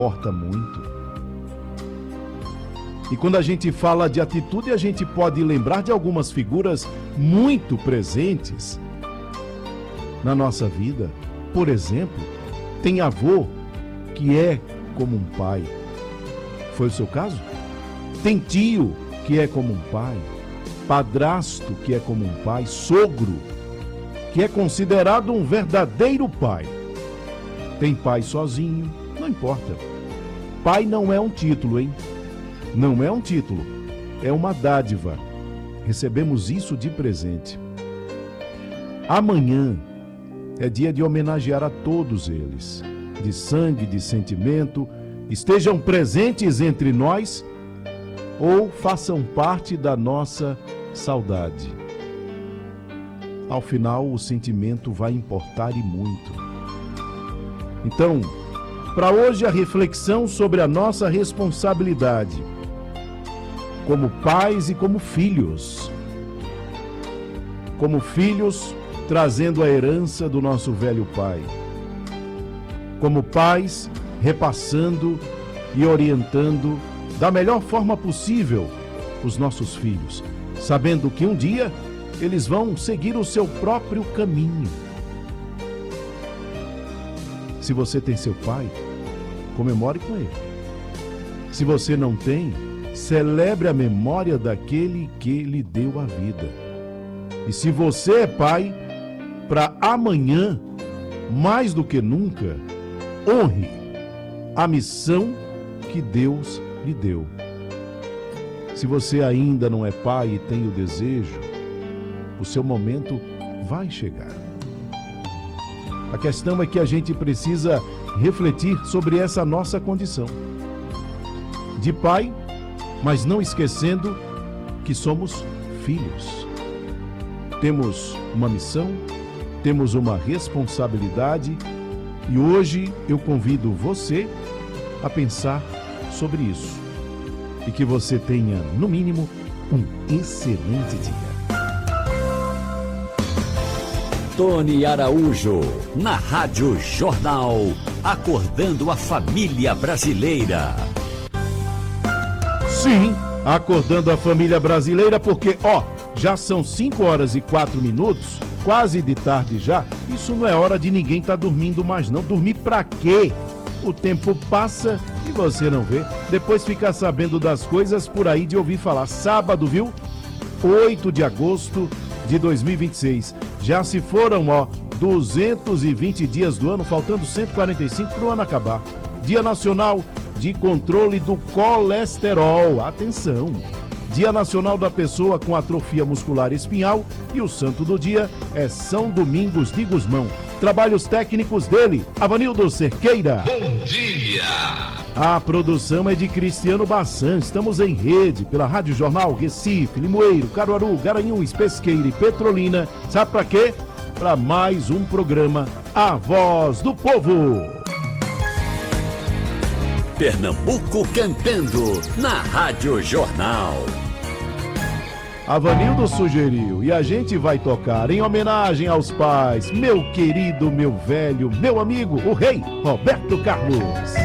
importa muito. E quando a gente fala de atitude, a gente pode lembrar de algumas figuras muito presentes na nossa vida. Por exemplo, tem avô que é como um pai. Foi o seu caso? Tem tio que é como um pai, padrasto que é como um pai, sogro que é considerado um verdadeiro pai. Tem pai sozinho, não importa. Pai não é um título, hein? Não é um título, é uma dádiva. Recebemos isso de presente. Amanhã é dia de homenagear a todos eles, de sangue, de sentimento, estejam presentes entre nós ou façam parte da nossa saudade. Ao final, o sentimento vai importar e muito. Então, para hoje, a reflexão sobre a nossa responsabilidade como pais e como filhos. Como filhos, trazendo a herança do nosso velho pai. Como pais, repassando e orientando da melhor forma possível os nossos filhos, sabendo que um dia eles vão seguir o seu próprio caminho. Se você tem seu pai, comemore com ele. Se você não tem, celebre a memória daquele que lhe deu a vida. E se você é pai, para amanhã, mais do que nunca, honre a missão que Deus lhe deu. Se você ainda não é pai e tem o desejo, o seu momento vai chegar. A questão é que a gente precisa refletir sobre essa nossa condição de pai, mas não esquecendo que somos filhos. Temos uma missão, temos uma responsabilidade e hoje eu convido você a pensar sobre isso e que você tenha, no mínimo, um excelente dia. Tony Araújo, na Rádio Jornal, acordando a família brasileira. Sim, acordando a família brasileira, porque, já são 5h04, quase de tarde já. Isso não é hora de ninguém estar dormindo mais não. Dormir pra quê? O tempo passa e você não vê. Depois fica sabendo das coisas por aí de ouvir falar. Sábado, viu? 8 de agosto de 2026. Já se foram, 220 dias do ano, faltando 145 para o ano acabar. Dia Nacional de Controle do Colesterol. Atenção! Dia Nacional da Pessoa com Atrofia Muscular Espinhal e o santo do dia é São Domingos de Gusmão. Trabalhos técnicos dele, Avanildo Cerqueira. Bom dia! A produção é de Cristiano Bassan. Estamos em rede pela Rádio Jornal Recife, Limoeiro, Caruaru, Garanhuns, Pesqueira e Petrolina. Sabe pra quê? Para mais um programa A Voz do Povo. Pernambuco cantando na Rádio Jornal. Avanildo sugeriu e a gente vai tocar em homenagem aos pais, meu querido, meu velho, meu amigo, o rei Roberto Carlos.